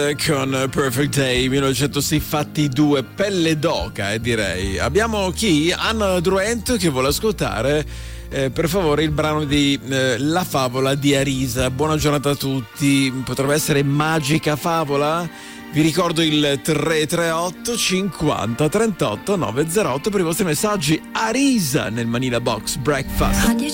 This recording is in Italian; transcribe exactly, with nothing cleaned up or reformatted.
Con Perfect Day millenovecentosessantadue, pelle d'oca, eh, direi. Abbiamo chi? Anna Druent che vuole ascoltare eh, per favore il brano di eh, La favola di Arisa. Buona giornata a tutti. Potrebbe essere Magica Favola? Vi ricordo il tre tre otto cinquanta trentotto nove zero otto per i vostri messaggi. Arisa nel Manila Box Breakfast.